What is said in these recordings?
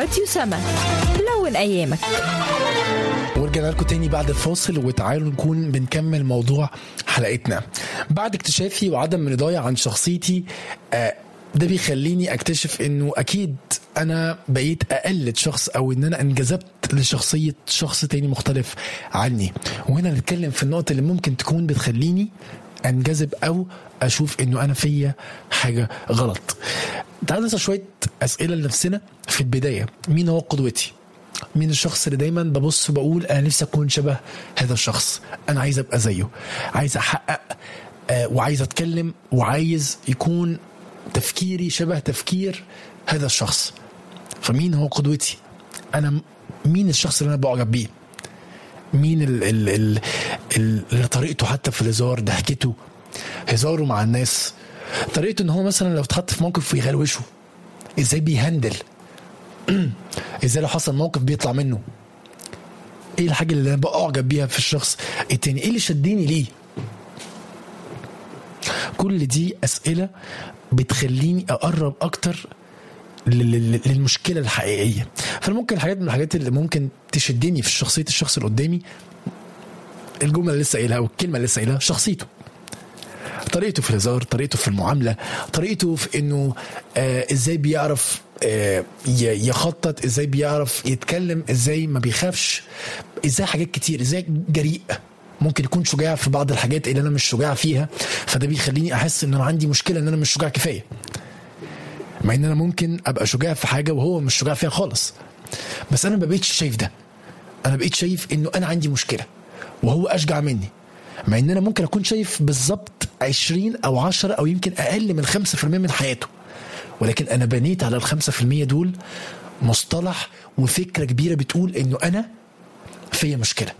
راديو سما. لون أيامك. ورجعنا لكم تاني بعد الفاصل، وتعالوا نكون بنكمل موضوع حلقتنا. بعد اكتشافي وعدم رضايا عن شخصيتي، ده بيخليني اكتشف انه اكيد انا بقيت اقلد شخص، او ان انا انجذبت لشخصية شخص تاني مختلف عني. وهنا نتكلم في النقطة اللي ممكن تكون بتخليني انجذب او اشوف انه انا فيا حاجة غلط. تعالوا نسأل شوية اسئلة لنفسنا في البداية. مين هو قدوتي؟ مين الشخص اللي دايما ببص وبقول انا نفسي اكون شبه هذا الشخص، انا عايز ابقى زيه، عايز احقق وعايز اتكلم، وعايز يكون تفكيري شبه تفكير هذا الشخص. فمين هو قدوتي؟ انا مين الشخص اللي انا بعجب بيه؟ مين اللي طريقته حتى في الهزار، ضحكته، هزاره مع الناس، طريقته ان هو مثلا لو اتحط في موقف ويغلوشه ازاي بيهندل، ازاي لو حصل موقف بيطلع منه، ايه الحاجة اللي انا بعجب بيها في الشخص التاني، ايه اللي شديني ليه. كل دي اسئلة بتخليني اقرب اكتر للمشكلة الحقيقية. فممكن الحاجات من الحاجات اللي ممكن تشدني في شخصية الشخص اللي قدامي الجملة اللي لسه قايلها والكلمة اللي لسه قايلها، شخصيته، طريقته في الهزار، طريقته في المعاملة، طريقته في انه ازاي بيعرف يخطط، ازاي بيعرف يتكلم، ازاي ما بيخافش، ازاي حاجات كتير، ازاي جريء، ممكن يكون شجاع في بعض الحاجات اللي انا مش شجاع فيها. فده بيخليني احس ان انا عندي مشكلة، ان انا مش شجاع كفاية، مع ان انا ممكن ابقى شجاع في حاجة وهو مش شجاع فيها خالص. بس انا ما بقيتش شايف ده، انا بقيت شايف انه انا عندي مشكلة وهو اشجع مني، مع ان انا ممكن اكون شايف بالظبط 20 أو 10 أو يمكن اقل من 5% من حياته، ولكن انا بنيت على 5% دول مصطلح وفكرة كبيرة بتقول انه انا فيا مشكلة.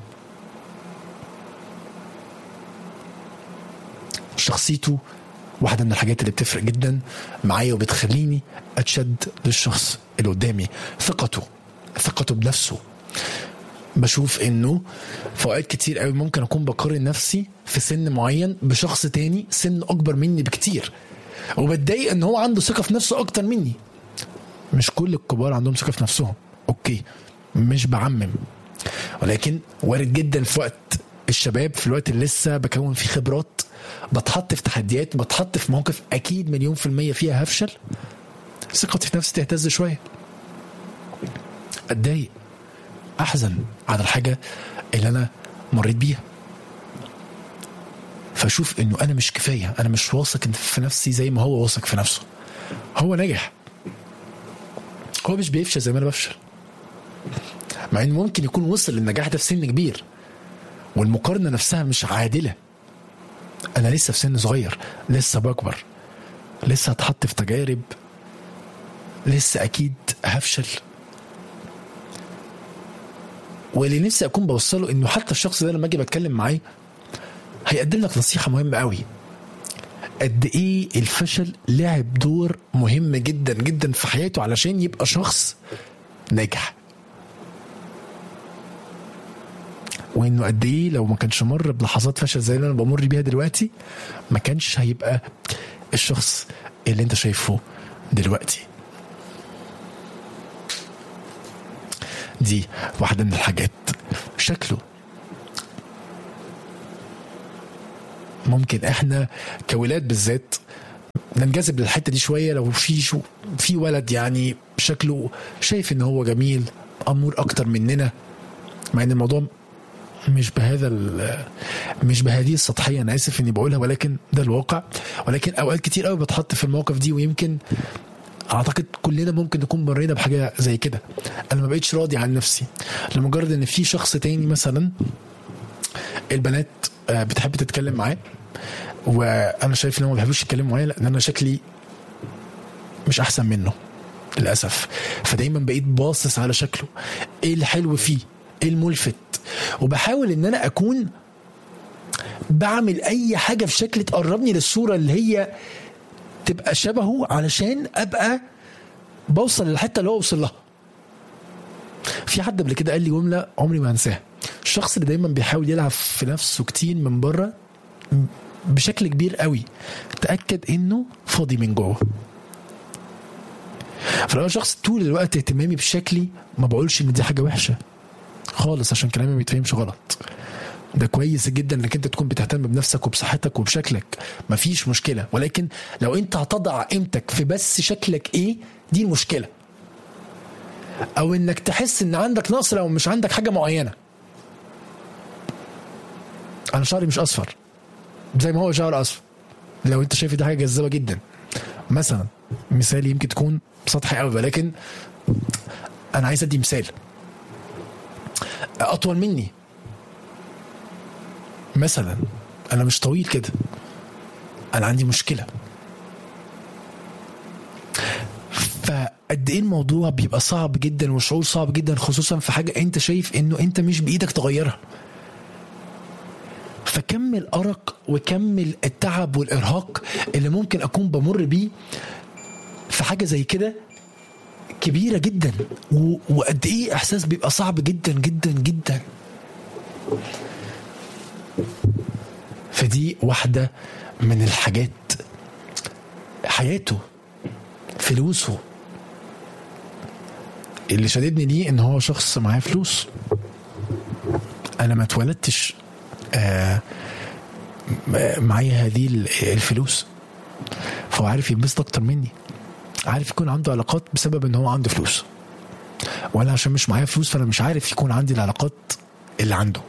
شخصيته واحدة من الحاجات اللي بتفرق جدا معايا وبتخليني اتشد للشخص اللي قدامي. ثقته بنفسه. بشوف انه في اوقات كتير قوي ممكن اكون بقارن نفسي في سن معين بشخص تاني سن اكبر مني بكتير، وبتضايق ان هو عنده ثقة في نفسه اكتر مني. مش كل الكبار عندهم ثقة في نفسهم، اوكي، مش بعمم، ولكن وارد جدا في وقت الشباب، في الوقت اللي لسه بكون فيه خبرات، بتحط في تحديات، بتحط في موقف اكيد 1,000,000% فيها هفشل، ثقتي في نفسي تهتز شوية، اتضايق، احزن على الحاجة اللي انا مريت بيها. فاشوف انه انا مش كفاية، انا مش واثق في نفسي زي ما هو واثق في نفسه. هو نجح، هو مش بيفشل زي ما انا بفشل، مع انه ممكن يكون وصل للنجاح ده في سن كبير، والمقارنة نفسها مش عادلة. انا لسه في سن صغير، لسه بكبر، لسه هتحط في تجارب، لسه اكيد هفشل. واللي نفسي اكون بوصله انه حتى الشخص ده لما اجي بتكلم معاه هيقدم لك نصيحة مهمة قوي، قد ايه الفشل لعب دور مهم جدا جدا في حياته علشان يبقى شخص ناجح، وانه قد ايه لو ما كانش مر بلحظات فشل زي اللي انا بمر بيها دلوقتي ما كانش هيبقى الشخص اللي انت شايفه دلوقتي. دي واحدة من الحاجات. شكله، ممكن احنا كولاد بالذات ننجذب للحتة دي شوية. لو في ولد يعني شكله شايف ان هو جميل، امور اكتر مننا، مع ان الموضوع مش بهذه السطحية، انا اسف اني بقولها، ولكن ده الواقع. ولكن اوقات كتير قوي بتحط في المواقف دي، ويمكن اعتقد كلنا ممكن نكون مرينا بحاجة زي كده. انا ما بقيتش راضي عن نفسي لمجرد ان في شخص تاني مثلا البنات بتحب تتكلم معاه، وانا شايف ان هم ما بيحبوش يتكلموا معايا لان انا شكلي مش احسن منه للاسف. فدايما بقيت باصص على شكله، ايه الحلو فيه، ايه الملفت، وبحاول ان انا اكون بعمل اي حاجة في شكل تقربني للصورة اللي هي تبقى شبهه، علشان ابقى بوصل للحتة اللي هو وصل لها. في حد قبل كده قال لي جملة عمري ما هنساها: الشخص اللي دايما بيحاول يلعب في نفسه كتير من بره بشكل كبير قوي، تأكد انه فاضي من جوه. فلو شخص طول الوقت اهتمامي بشكلي، ما بقولش ان دي حاجه وحشه خالص عشان كلامي ما يتفهمش غلط. ده كويس جدا انك انت تكون بتهتم بنفسك وبصحتك وبشكلك، مفيش مشكله. ولكن لو انت هتضع قيمتك في بس شكلك ايه، دي المشكله. او انك تحس ان عندك نقص لو مش عندك حاجه معينه. انا شعري مش اصفر زي ما هو شعر اصفر، لو انت شايف دي حاجه جذابه جدا مثلا، مثال يمكن تكون سطحي قوي، ولكن انا عايز ادي مثال. اطول مني مثلا، انا مش طويل كده، انا عندي مشكله. فقد ايه الموضوع بيبقى صعب جدا وشعور صعب جدا، خصوصا في حاجه انت شايف انه انت مش بايدك تغيرها. فكم الارق وكم التعب والارهاق اللي ممكن اكون بمر بيه في حاجه زي كده كبيره جدا، وقد ايه احساس بيبقى صعب جدا جدا جدا. فدي واحده من الحاجات. حياته، فلوسه، اللي شددني ليه ان هو شخص معاه فلوس. انا ما اتولدتش معايا هذه الفلوس، فهو عارف ينبسط اكتر مني، عارف يكون عنده علاقات بسبب ان هو عنده فلوس، وانا عشان مش معايا فلوس فانا مش عارف يكون عندي العلاقات اللي عنده.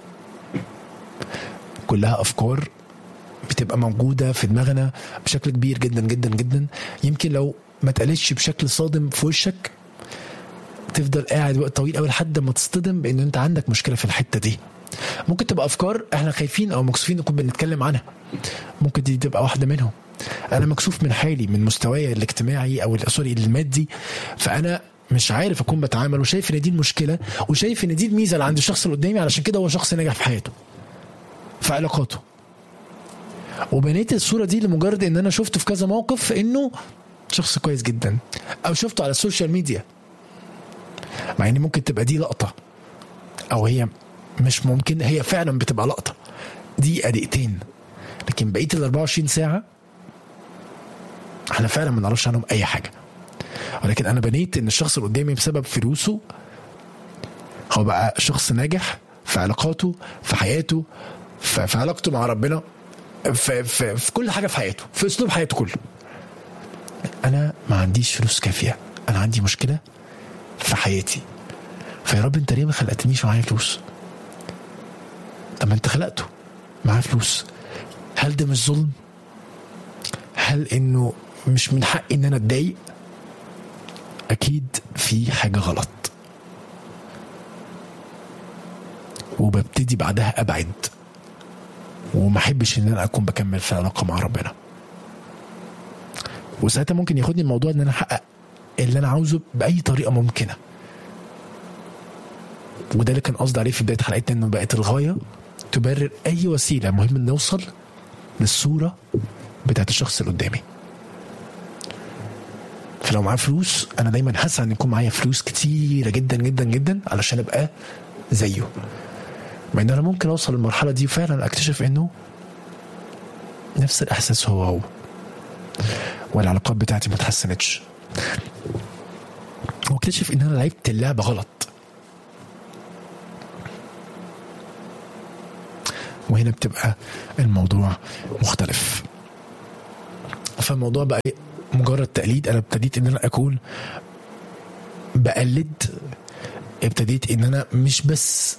كلها افكار بتبقى موجودة في دماغنا بشكل كبير جدا جدا جدا، يمكن لو ما تقالتش بشكل صادم في وشك تفضل قاعد وقت طويل قوي لحد ما تصطدم بان انت عندك مشكلة في الحتة دي. ممكن تبقى افكار احنا خايفين او مكسوفين نكون بنتكلم عنها، ممكن دي تبقى واحدة منهم. انا مكسوف من حالي، من مستواي الاجتماعي او سوري المادي، فانا مش عارف اكون بتعامل، وشايف ان دي المشكلة، وشايف ان دي الميزة اللي عند الشخص اللي قدامي، علشان كده هو شخص ناجح في حياته في علاقاته. وبنيت الصورة دي لمجرد ان انا شفته في كذا موقف انه شخص كويس جدا، او شفته على السوشيال ميديا، مع ان ممكن تبقى دي لقطة، او هي مش ممكن، هي فعلا بتبقى لقطة دقيقة دقيقتين، لكن بقية 24 ساعة احنا فعلا ما نعرفش عنهم اي حاجة. ولكن انا بنيت ان الشخص اللي قدامي بسبب فلوسه هو بقى شخص ناجح في علاقاته، في حياته، في علاقته مع ربنا، في كل حاجة في حياته، في اسلوب حياته كله. انا ما عنديش فلوس كافية، انا عندي مشكلة في حياتي، فيا رب انت ليه ما خلقتنيش معايا فلوس؟ طب ما انت خلقته معاه فلوس، هل ده مش ظلم؟ هل انه مش من حقي ان انا اتضايق؟ اكيد في حاجة غلط، وببتدي بعدها ابعد، وما احبش ان انا اكون بكمل في علاقة مع ربنا. وساعتها ممكن ياخدني الموضوع ان انا احقق اللي انا عاوزه باي طريقة ممكنة، وده اللي كان قصدي عليه في بداية حلقتنا، انه بقت الغاية تبرر اي وسيلة، مهم ان نوصل للصورة بتاعت الشخص اللي قدامي. فلو معاه فلوس انا دايما هسعى ان يكون معايا فلوس كتيرة جدا جدا جدا علشان ابقى زيه، مع ان انا ممكن اوصل للمرحلة دي فعلا اكتشف انه نفس الاحساس هو والعلاقات بتاعتي ما اتحسنتش، واكتشف ان انا لعبت اللعبة غلط. وهنا بتبقى الموضوع مختلف. فالموضوع بقى مجرد تقليد. انا ابتديت ان انا اكون بقلد، ابتديت ان انا مش بس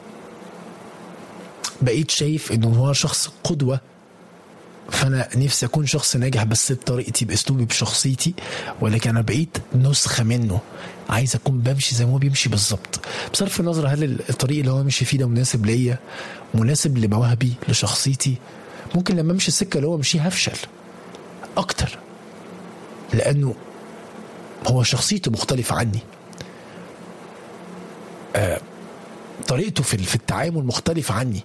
بقيت شايف انه هو شخص قدوة، فانا نفسي اكون شخص ناجح بس بطريقتي، باسلوبي، بشخصيتي، ولكن انا بقيت نسخة منه، عايز اكون بمشي زي ما هو بيمشي بالظبط، بصرف النظر هل الطريق اللي هو مشي فيه ده مناسب ليا، مناسب لمواهبي، لشخصيتي. ممكن لما امشي السكة اللي هو مشيها هفشل اكتر، لانه هو شخصيته مختلفة عني، طريقته في التعامل مختلفة عني.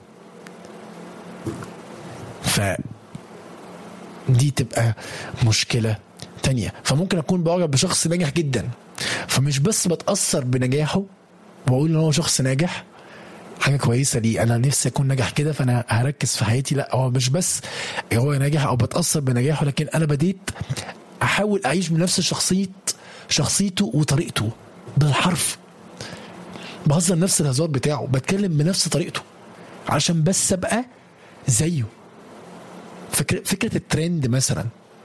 دي تبقى مشكلة تانية. فممكن أكون بعجب بشخص ناجح جدا، فمش بس بتأثر بنجاحه وأقول إن هو شخص ناجح، حاجة كويسة لي، أنا نفسي أكون ناجح كده فأنا هركز في حياتي. لا، هو مش بس هو ناجح أو بتأثر بنجاحه، لكن أنا بديت أحاول أعيش بنفس شخصية شخصيته وطريقته بالحرف، بهزر نفس الهزار بتاعه، بتكلم بنفس طريقته عشان بس ابقى زيه. فكرة الترند مثلا،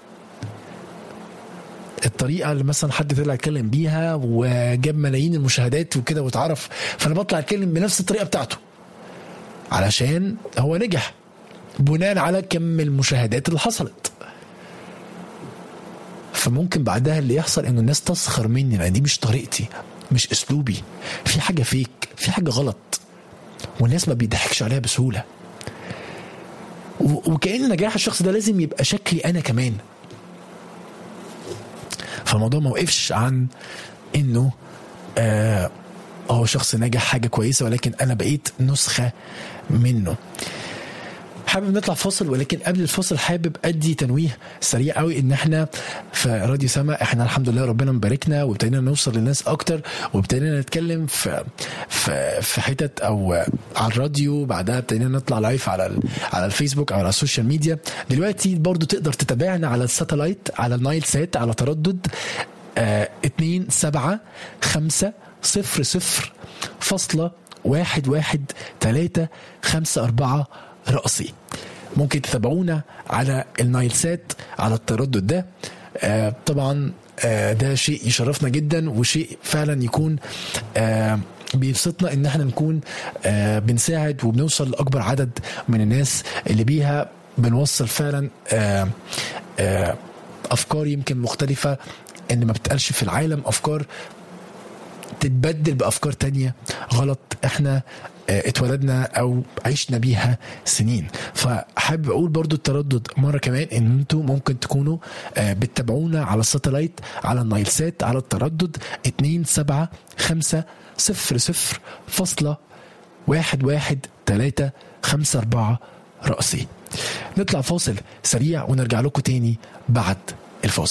الطريقة اللي مثلا حد طلع يتكلم بيها وجاب ملايين المشاهدات وكده واتعرف، فانا بطلع اتكلم بنفس الطريقة بتاعته علشان هو نجح بناء على كم المشاهدات اللي حصلت. فممكن بعدها اللي يحصل انه الناس تسخر مني لان دي مش طريقتي، مش اسلوبي، في حاجة فيك، في حاجة غلط، والناس ما بيضحكش عليها بسهولة. وكأن نجاح الشخص ده لازم يبقى شكلي انا كمان. فالموضوع ما وقفش عن انه هو شخص ناجح حاجة كويسة، ولكن انا بقيت نسخة منه. حابب نطلع فاصل، ولكن قبل الفاصل حابب ادي تنويه سريع قوي ان احنا في راديو سما احنا الحمد لله ربنا مباركنا وابتدينا نوصل للناس اكتر، وابتدينا نتكلم في حتت او على الراديو، بعدها ابتدينا نطلع لايف على الفيسبوك او على السوشيال ميديا. دلوقتي برضو تقدر تتابعنا على الساتلايت على النايل سات على تردد 27500.1134 رأسي. ممكن تتابعونا على النايل سات على التردد ده. طبعا ده شيء يشرفنا جدا، وشيء فعلا يكون بيبسطنا ان احنا نكون بنساعد وبنوصل لأكبر عدد من الناس اللي بيها بنوصل فعلا أفكار يمكن مختلفة ان ما بتقالش في العالم، أفكار تتبدل بأفكار تانية غلط احنا اتولدنا او عشنا بيها سنين. فحابب اقول برضو التردد مرة كمان ان انتوا ممكن تكونوا بتتابعونا على الساتلايت على النايل سات على التردد 27500.1134 رأسي. نطلع فاصل سريع ونرجع لكم تاني بعد الفاصل.